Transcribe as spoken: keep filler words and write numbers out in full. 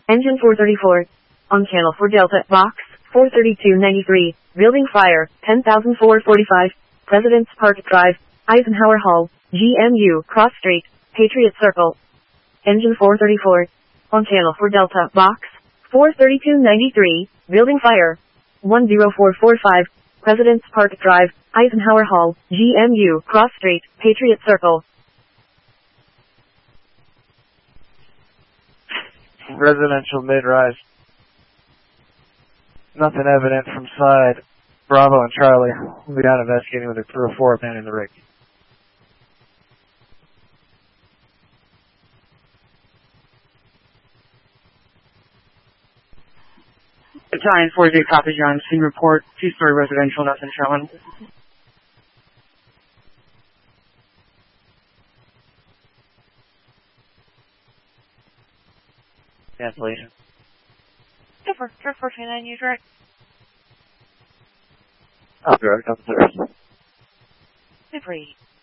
Engine four thirty-four. On channel four Delta, box, four thirty-two ninety-three, building fire, ten thousand four hundred forty-five, President's Park Drive, Eisenhower Hall, G M U, Cross Street, Patriot Circle. Engine four thirty-four. On channel four Delta, box, four thirty-two ninety-three, building fire, one zero four four five, President's Park Drive, Eisenhower Hall, G M U, Cross Street, Patriot Circle. Residential mid-rise. Nothing evident from side. Bravo and Charlie will be down investigating with a crew of four manning the rig. Battalion four zero copies you on scene report. Two-story residential, nothing showing. Cancellation. Differ, Drift four two nine, you direct. I'll direct, I'm sorry. Super.